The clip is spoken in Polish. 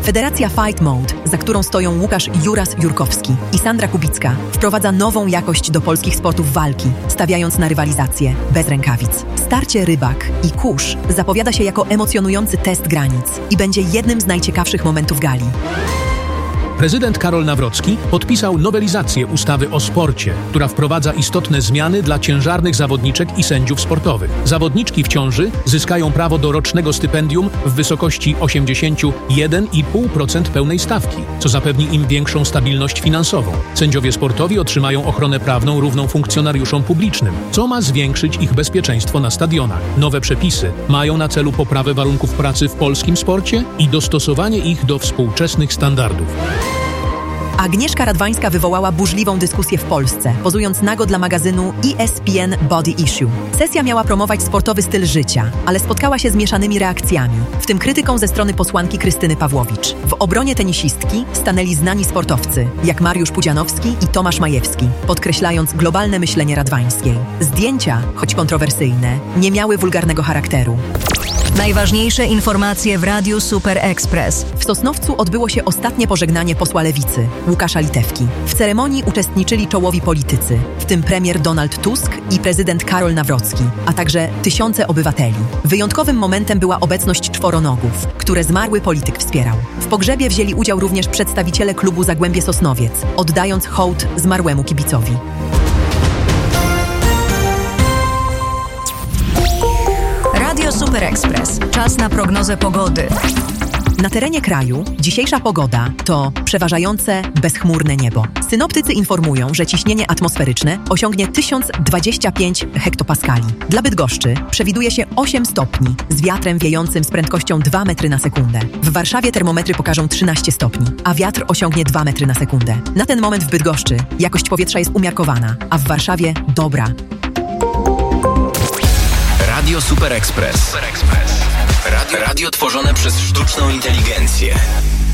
Federacja Fight Mode, za którą stoją Łukasz Juras-Jurkowski i Sandra Kubicka, wprowadza nową jakość do polskich sportów walki, stawiając na rywalizację bez rękawic. Starcie rybak i kurz zapowiada się jako emocjonujący test granic i będzie jednym z najciekawszych momentów gali. Prezydent Karol Nawrocki podpisał nowelizację ustawy o sporcie, która wprowadza istotne zmiany dla ciężarnych zawodniczek i sędziów sportowych. Zawodniczki w ciąży zyskają prawo do rocznego stypendium w wysokości 81,5% pełnej stawki, co zapewni im większą stabilność finansową. Sędziowie sportowi otrzymają ochronę prawną równą funkcjonariuszom publicznym, co ma zwiększyć ich bezpieczeństwo na stadionach. Nowe przepisy mają na celu poprawę warunków pracy w polskim sporcie i dostosowanie ich do współczesnych standardów. Agnieszka Radwańska wywołała burzliwą dyskusję w Polsce, pozując nago dla magazynu ESPN Body Issue. Sesja miała promować sportowy styl życia, ale spotkała się z mieszanymi reakcjami, w tym krytyką ze strony posłanki Krystyny Pawłowicz. W obronie tenisistki stanęli znani sportowcy, jak Mariusz Pudzianowski i Tomasz Majewski, podkreślając globalne myślenie Radwańskiej. Zdjęcia, choć kontrowersyjne, nie miały wulgarnego charakteru. Najważniejsze informacje w Radiu Super Express. W Sosnowcu odbyło się ostatnie pożegnanie posła Lewicy, Łukasza Litewki. W ceremonii uczestniczyli czołowi politycy, w tym premier Donald Tusk i prezydent Karol Nawrocki, a także tysiące obywateli. Wyjątkowym momentem była obecność czworonogów, które zmarły polityk wspierał. W pogrzebie wzięli udział również przedstawiciele klubu Zagłębie Sosnowiec, oddając hołd zmarłemu kibicowi. Radio Super Express. Czas na prognozę pogody. Na terenie kraju dzisiejsza pogoda to przeważające bezchmurne niebo. Synoptycy informują, że ciśnienie atmosferyczne osiągnie 1025 hektopaskali. Dla Bydgoszczy przewiduje się 8 stopni z wiatrem wiejącym z prędkością 2 metry na sekundę. W Warszawie termometry pokażą 13 stopni, a wiatr osiągnie 2 metry na sekundę. Na ten moment w Bydgoszczy jakość powietrza jest umiarkowana, a w Warszawie dobra. Radio Super Express. Radio tworzone przez sztuczną inteligencję.